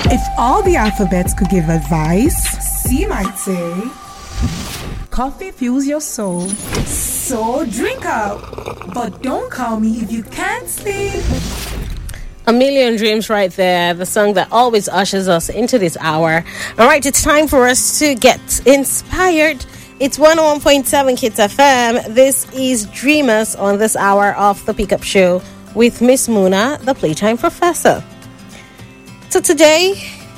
If all the alphabets could give advice, C might say, coffee fuels your soul, so drink up. But don't call me if you can't sleep. A Million Dreams right there, the song that always ushers us into this hour. All right, it's time for us to get inspired. It's 101.7 Kids FM. This is Dreamers on this hour of the Pickup Show with Miss Muna, the Playtime Professor. So today,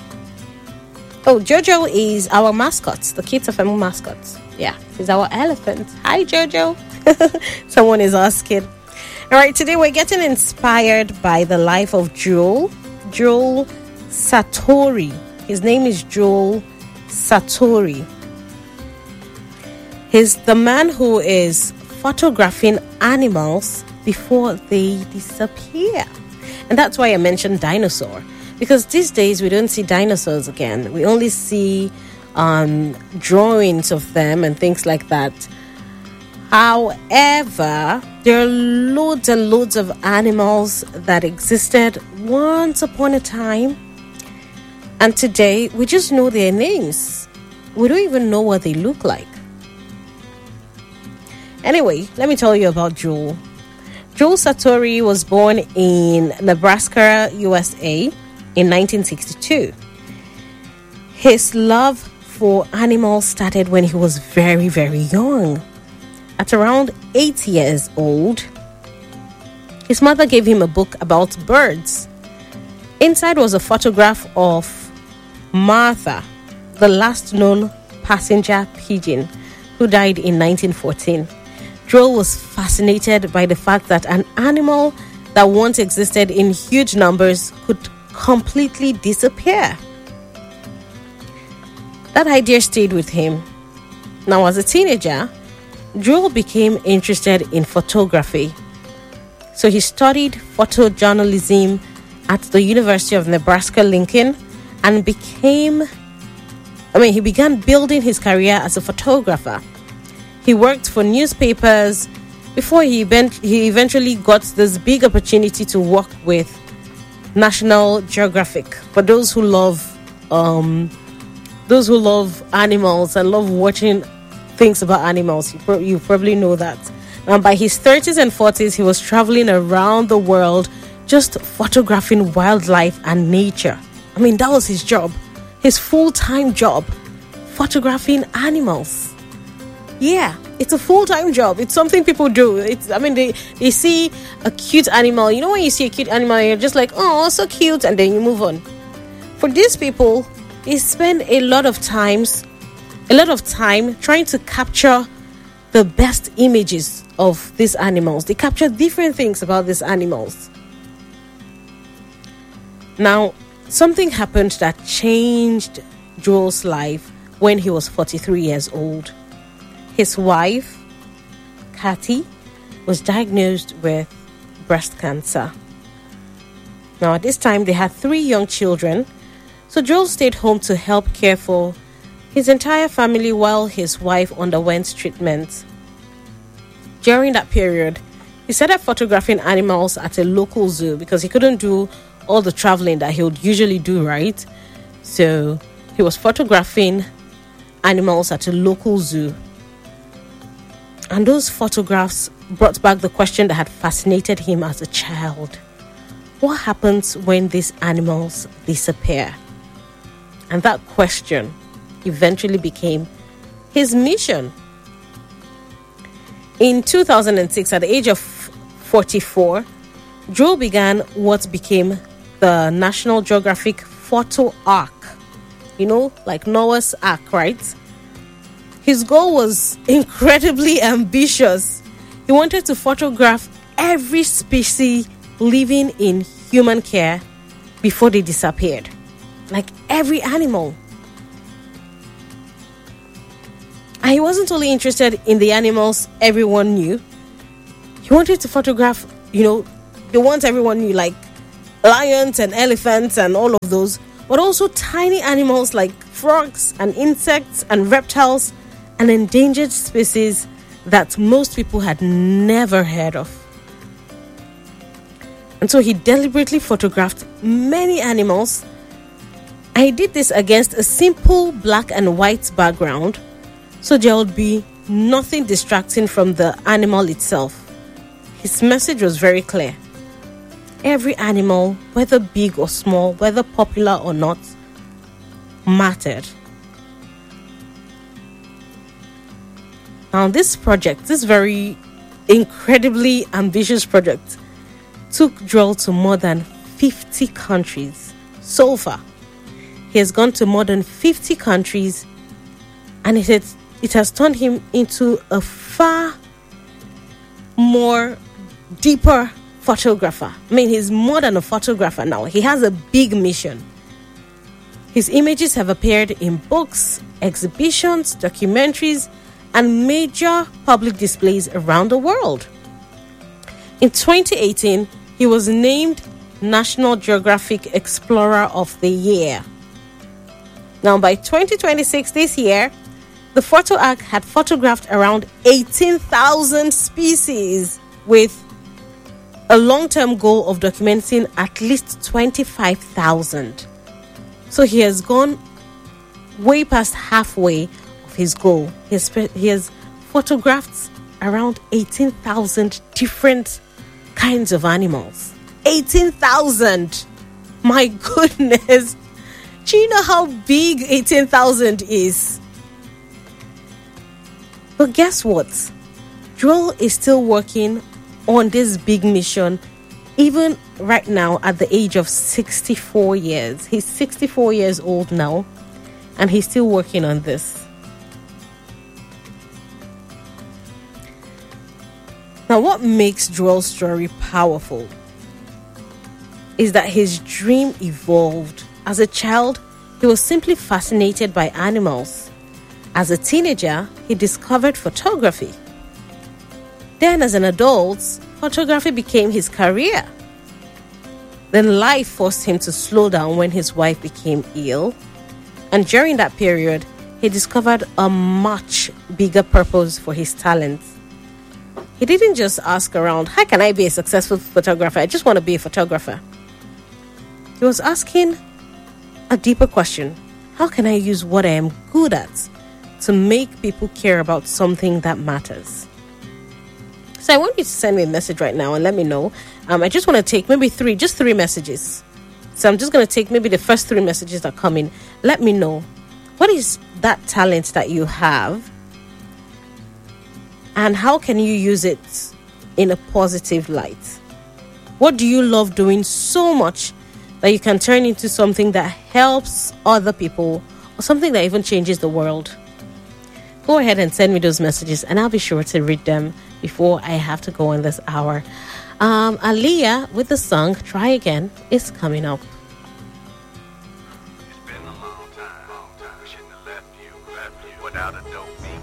Jojo is our mascot, the Kids FM mascot. Yeah, he's our elephant. Hi, Jojo. Someone is asking. All right, today we're getting inspired by the life of Joel Sartore. His name is Joel Sartore. He's the man who is photographing animals before they disappear. And that's why I mentioned dinosaur. Because these days we don't see dinosaurs again. We only see drawings of them and things like that. However, there are loads and loads of animals that existed once upon a time. And today, we just know their names. We don't even know what they look like. Anyway, let me tell you about Joel. Joel Sartore was born in Nebraska, USA in 1962. His love for animals started when he was very, very young. At around 8 years old, his mother gave him a book about birds. Inside was a photograph of Martha, the last known passenger pigeon, who died in 1914. Joel was fascinated by the fact that an animal that once existed in huge numbers could completely disappear. That idea stayed with him. Now, as a teenager, Joel became interested in photography. So he studied photojournalism at the University of Nebraska-Lincoln and he began building his career as a photographer. He worked for newspapers before he eventually got this big opportunity to work with National Geographic. For those who love animals and love watching things about animals, you probably know that. By his 30s and 40s, he was traveling around the world just photographing wildlife and nature. I mean, that was his job, his full-time job, photographing animals. Yeah, it's a full-time job. It's something people do. They see a cute animal. You know, when you see a cute animal, you're just like, oh, so cute, and then you move on. For these people, they spend a lot of time trying to capture the best images of these animals. They capture different things about these animals. Now, something happened that changed Joel's life when he was 43 years old. His wife, Kathy, was diagnosed with breast cancer. Now, at this time, they had 3 young children, so Joel stayed home to help care for his entire family while his wife underwent treatment. During that period, he started photographing animals at a local zoo because he couldn't do all the traveling that he would usually do, right? So he was photographing animals at a local zoo. And those photographs brought back the question that had fascinated him as a child. What happens when these animals disappear? And that question eventually became his mission. In 2006, at the age of 44, Joel began what became the National Geographic Photo Ark. You know, like Noah's Ark, right? His goal was incredibly ambitious. He wanted to photograph every species living in human care before they disappeared. Like every animal. And he wasn't only interested in the animals everyone knew. He wanted to photograph, the ones everyone knew, like lions and elephants and all of those, but also tiny animals like frogs and insects and reptiles and endangered species that most people had never heard of. And so he deliberately photographed many animals I did this against a simple black and white background, so there would be nothing distracting from the animal itself. His message was very clear. Every animal, whether big or small, whether popular or not, mattered. Now, this project, this very incredibly ambitious project, took Joel to more than 50 countries. So far, he has gone to more than 50 countries, and it has turned him into a far more deeper photographer. I mean, he's more than a photographer now. He has a big mission. His images have appeared in books, exhibitions, documentaries, and major public displays around the world. In 2018, he was named National Geographic Explorer of the Year. Now, by 2026, this year, the Photo Ark had photographed around 18,000 species, with a long-term goal of documenting at least 25,000. So he has gone way past halfway of his goal. He has photographed around 18,000 different kinds of animals. 18,000! My goodness! Do you know how big 18,000 is? But guess what? Joel is still working on this big mission, even right now at the age of 64 years. He's 64 years old now, and he's still working on this. Now, what makes Joel's story powerful is that his dream evolved. As a child, he was simply fascinated by animals. As a teenager, he discovered photography. Then, as an adult, photography became his career. Then life forced him to slow down when his wife became ill. And during that period, he discovered a much bigger purpose for his talents. He didn't just ask around, how can I be a successful photographer? I just want to be a photographer. He was asking a deeper question. How can I use what I am good at to make people care about something that matters? So I want you to send me a message right now and let me know. I just want to take maybe three messages. So I'm just going to take maybe the first 3 messages that come in. Let me know, what is that talent that you have? And how can you use it in a positive light? What do you love doing so much that you can turn into something that helps other people, or something that even changes the world? Go ahead and send me those messages, and I'll be sure to read them before I have to go in this hour. Aaliyah with the song Try Again is coming up. It's been a long time. Shouldn't have left you without a dope beat.